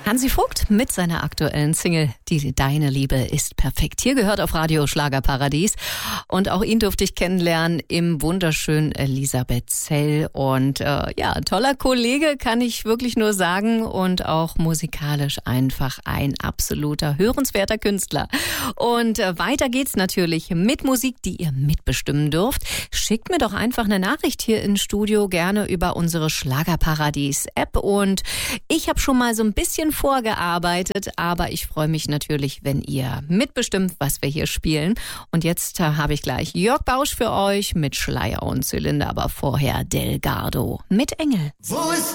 Hansi Vogt mit seiner aktuellen Single Die Deine Liebe ist perfekt. Hier gehört auf Radio Schlagerparadies. Und auch ihn durfte ich kennenlernen im wunderschönen Elisabethzell. Und toller Kollege, kann ich wirklich nur sagen. Und auch musikalisch einfach ein absoluter, hörenswerter Künstler. Und weiter geht's natürlich mit Musik, die ihr mitbestimmen dürft. Schickt mir doch einfach eine Nachricht hier ins Studio, gerne über unsere Schlagerparadies-App. Und ich habe schon mal so ein bisschen vorgearbeitet, aber ich freue mich natürlich, wenn ihr mitbestimmt, was wir hier spielen. Und jetzt habe ich gleich Jörg Bausch für euch mit Schleier und Zylinder, aber vorher Delgado mit Engel. Wo ist